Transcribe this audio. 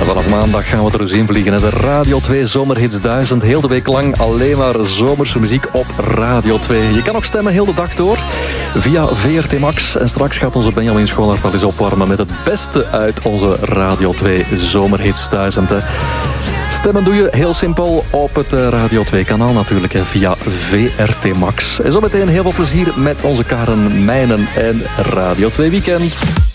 Vanaf maandag gaan we er dus in vliegen. Hè? De Radio 2 Zomerhits 1000. Heel de week lang alleen maar zomerse muziek op Radio 2. Je kan nog stemmen heel de dag door via VRT Max. En straks gaat onze Benjamin Schoonaert al eens opwarmen met het beste uit onze Radio 2 Zomerhits 1000. Hè? Stemmen doe je heel simpel op het Radio 2-kanaal natuurlijk, hè, via VRT Max. En zometeen heel veel plezier met onze Karen Mijnen en Radio 2 Weekend.